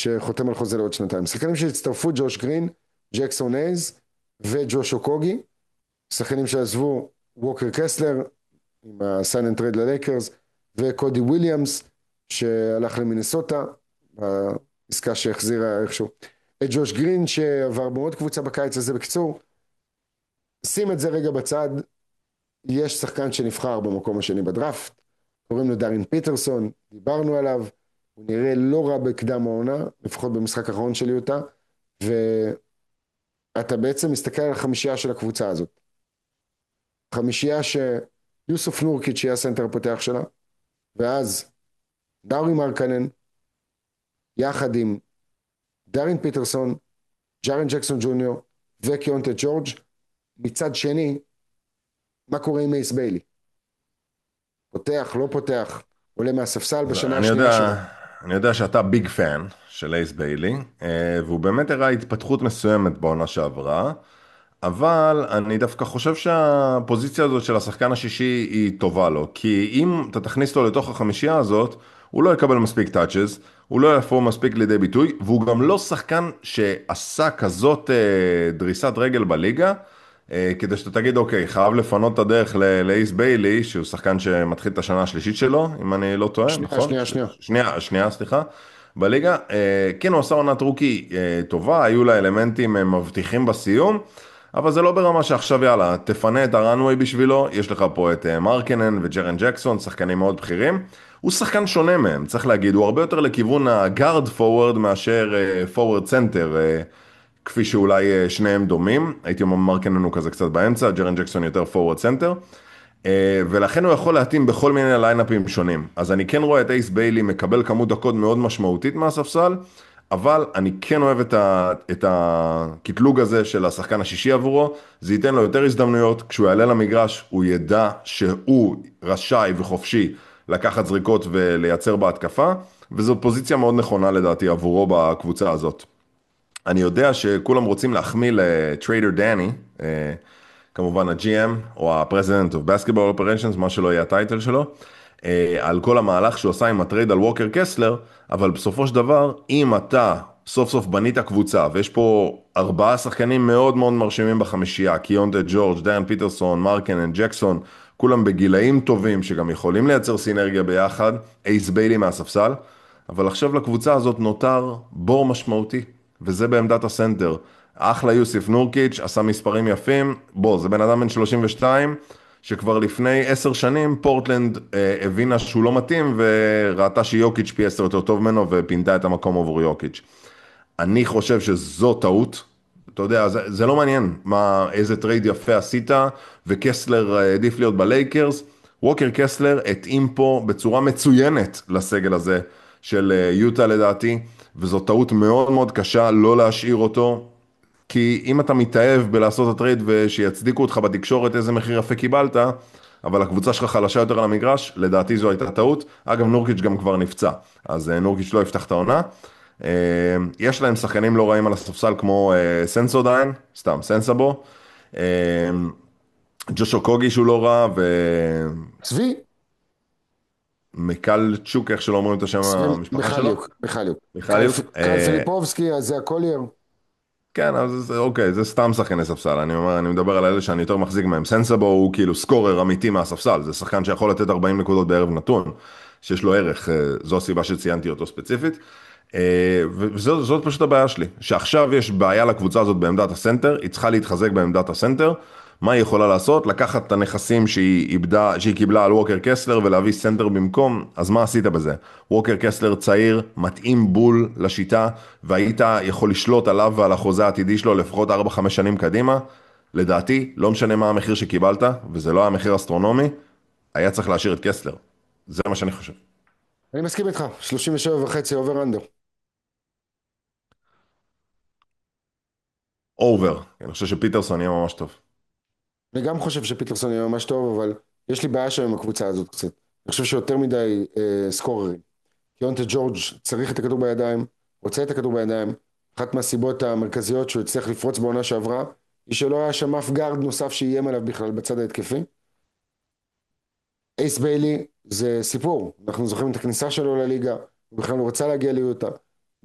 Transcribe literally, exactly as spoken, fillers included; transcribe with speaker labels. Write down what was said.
Speaker 1: שחותם על חוזה לעוד שנתיים. שחקנים שהצטרפו, ג'וש גרין, ג'קסון אייז וג'וש אוקוגי. שחקנים שעזבו, ווקר קסלר עם הסייננט טרייד ללייקרס, וקודי וויליאמס שהלך למינסוטה בעסקה שהחזירה איכשהו. את ג'וש גרין שעבר מאוד קבוצה בקיץ הזה. בקיצור, שים את זה רגע בצד. יש שחקן שנבחר במקום השני בדראפט, קוראים לו דארין פיטרסון, דיברנו עליו, הוא נראה לא רע בקדם העונה, לפחות במשחק האחרון שלי אותה, ואתה בעצם מסתכל על החמישייה של הקבוצה הזאת. חמישייה שיוסוף נורקיץ' יהיה הסנטר הפותח שלה, ואז דאורי מרקנן, יחד עם דארין פיטרסון, ג'ארן ג'קסון ג'וניור וקיונטה ג'ורג'. מצד שני, מה קורה עם אייס ביילי? פותח, לא פותח, עולה מהספסל בשנה השנייה שלו.
Speaker 2: אני יודע שאתה ביג פן של אייס ביילי, והוא באמת הראה התפתחות מסוימת בעונה שעברה, אבל אני דווקא חושב שהפוזיציה הזאת של השחקן השישי היא טובה לו, כי אם אתה תכניס לו לתוך החמישייה הזאת, הוא לא יקבל מספיק טאצ'ז, הוא לא יפור מספיק לידי ביטוי, והוא גם לא שחקן שעשה כזאת דריסת רגל בליגה, כדי שאתה תגיד, אוקיי, חייב לפנות את הדרך לאייס ביילי, שהוא שחקן שמתחיל את השנה השלישית שלו, אם אני לא טועה,
Speaker 1: שנייה,
Speaker 2: נכון?
Speaker 1: שנייה, שנייה.
Speaker 2: שנייה, שנייה, סליחה. בליגה, כן, הוא עשה עונת רוקי טובה, היו לה אלמנטים מבטיחים בסיום, אבל זה לא ברמה שעכשיו, יאללה, תפנה את הרנווי בשבילו, יש לך פה את מרקנן וג'רן ג'קסון, שחקנים מאוד בכירים, הוא שחקן שונה מהם, צריך להגיד, הוא הרבה יותר לכיוון הגארד פורוורד מאשר פורוורד סנטר, כפי שאולי שניהם דומים, הייתי אומר מרקנן הוא כזה קצת באמצע, ג'רן ג'קסון יותר פורוורד סנטר, ולכן הוא יכול להתאים בכל מיני ליינאפים שונים. אז אני כן רואה את אייס ביילי מקבל כמות דקות מאוד משמעותית מהספסל, אבל אני כן אוהב את, ה, את הקטלוג הזה של השחקן השישי עבורו, זה ייתן לו יותר הזדמנויות, כשהוא יעלה למגרש הוא ידע שהוא רשאי וחופשי לקחת זריקות ולייצר בהתקפה, וזו פוזיציה מאוד נכונה לדעתי עבורו בקבוצה הזאת. אני יודע שכולם רוצים להחמיא לטריידר דני, כמובן ה-ג'י אם או ה-President of Basketball Operations, מה שלא יהיה הטייטל שלו, על כל המהלך שהוא עשה עם הטרייד על ווקר קסלר, אבל בסופו של דבר, אם אתה סוף סוף בנית קבוצה, ויש פה ארבעה שחקנים מאוד מאוד מרשימים בחמישייה, קיונטה ג'ורג', דיין פיטרסון, מרקנן, ג'קסון, כולם בגילאים טובים שגם יכולים לייצר סינרגיה ביחד, אייס ביילי מהספסל, אבל עכשיו לקבוצה הזאת נותר בור משמעותי, וזה בעמדת הסנטר. אחלה יוסיף נורקיץ' עשה מספרים יפים, בוא, זה בן אדם בן שלושים ושתיים, שכבר לפני עשר שנים פורטלנד אה, הבינה שהוא לא מתאים, וראתה שיוקיץ' פי עשר יותר טוב ממנו, ופינתה את המקום עבור יוקיץ'. אני חושב שזו טעות, אתה יודע, זה, זה לא מעניין מה, איזה טרייד יפה עשית, וקסלר העדיף להיות בלייקרס, ווקר קסלר התאים פה בצורה מצוינת לסגל הזה של יוטה לדעתי, וזו טעות מאוד מאוד קשה לא להשאיר אותו, כי אם אתה מתאהב בלעשות את הטרייד ושיצדיקו אותך בתקשורת איזה מחיר יפה קיבלת, אבל הקבוצה שלך חלשה יותר על המגרש, לדעתי זו הייתה טעות. אגב, נורקיץ' גם כבר נפצע, אז נורקיץ' לא יפתח את העונה. יש להם שחקנים לא רעים על הספסל כמו סנסודיין, סתם, סנסבו, ג'ושו קוגי שהוא לא רע, ו...
Speaker 1: צבי,
Speaker 2: מיקל צ'וק, איך שלא אומרים את השם
Speaker 1: צבי
Speaker 2: המשפחה שלו?
Speaker 1: מיכליוק, מיכליוק. קייל
Speaker 2: מיכליוק.
Speaker 1: קייל פיליפובסקי, אז זה הקולייר.
Speaker 2: כן, אז אוקיי, זה סתם שחקני ספסל, אני אומר, אני מדבר על אלה שאני יותר מחזיק מהם. סנסבו הוא כאילו סקורר אמיתי מהספסל, זה שחקן שיכול לתת ארבעים נקודות בערב נתון, שיש לו ערך, זו הסיבה שציינתי אותו ספציפית, וזאת פשוט הבעיה שלי, שעכשיו יש בעיה לקבוצה הזאת בעמדת הסנטר, היא צריכה להתחזק בעמדת הסנטר, מה היא יכולה לעשות? לקחת את הנכסים שהיא, איבדה, שהיא קיבלה על ווקר קסלר ולהביא סנטר במקום, אז מה עשית בזה? ווקר קסלר צעיר, מתאים בול לשיטה, והיית יכול לשלוט עליו ועל החוזה העתידי שלו לפחות ארבע חמש שנים קדימה, לדעתי, לא משנה מה המחיר שקיבלת, וזה לא היה מחיר אסטרונומי, היה צריך להשאיר את קסלר. זה מה שאני חושב.
Speaker 1: אני מסכים איתך, שלושים ושבע וחצי אובר אנדר.
Speaker 2: אובר, אני חושב שפיטרסון יהיה ממש טוב.
Speaker 1: אני גם חושב שפיטרסון יהיה ממש טוב, אבל יש לי בעיה שם עם הקבוצה הזאת קצת. אני חושב שיותר מדי אה, סקוררים. קיונטה ג'ורג' צריך את הכדור בידיים, רוצה את הכדור בידיים. אחת מהסיבות המרכזיות שהוא הצליח לפרוץ בעונה שעברה, היא שלא היה שם אף גארד נוסף שאיים עליו בכלל בצד ההתקפי. אייס ביילי זה סיפור, אנחנו זוכרים את הכניסה שלו לליגה, הוא בכלל לא רצה להגיע ליוטה,